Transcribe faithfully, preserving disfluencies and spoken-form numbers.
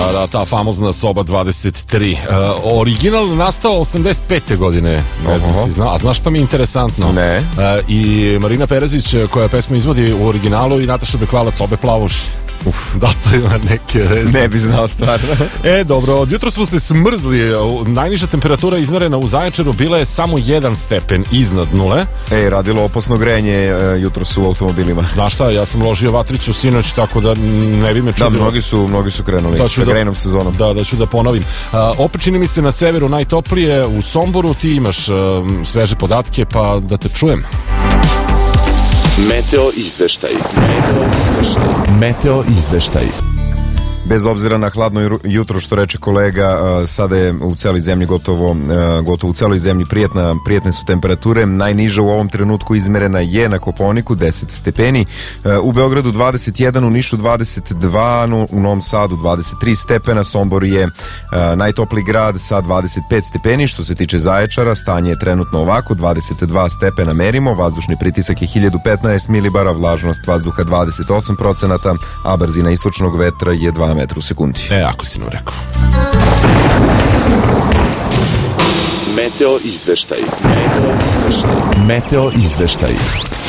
Da, da, ta famozna soba dvadeset tri. Uh, original nastao osamdeset pete godine, ne znam si zna, a znaš što mi je interesantno? Ne. Uh, I Marina Perezić koja pesmu izvodi u originalu i Nataša Bekvalac, obe plavuši. Uf, da, to ima neke veze. Ne bi znao stvarno. E, dobro, od jutro smo se smrzli. Najniža temperatura izmerena u Zaječaru bila je samo jedan stepen iznad nule. Ej, radilo opasno grejanje jutro su u automobilima. Znaš šta, ja sam ložio vatricu sinoć, tako da ne bi me čudilo. Da, mnogi su, mnogi su krenuli da, sa da, grejnom sezonom. Da, da ću da ponovim. A, opet čini mi se na severu najtoplije, u Somboru. Ti imaš a, sveže podatke, pa da te čujem. Meteo izveštaj. Meteo izveštaj. Meteo izveštaj. Bez obzira na hladno jutro, što reče kolega, sada je u celoj zemlji gotovo, gotovo u celoj zemlji prijetna, prijetne su temperature. Najniža u ovom trenutku izmerena je na Kopaoniku deset stepeni, u Beogradu dvadeset jedan, u Nišu dvadeset dva, u Novom Sadu dvadeset tri stepena, Sombor je najtopliji grad sa dvadeset pet stepeni. Što se tiče Zaječara, stanje je trenutno ovako: dvadeset dva stepena merimo, vazdušni pritisak je hiljadu petnaest milibara, vlažnost vazduha dvadeset osam procenata, a brzina istočnog vetra je dva metra u sekundi. E, ako si nam rekao. Meteo izveštaj. Meteo izveštaj. Meteo izveštaj.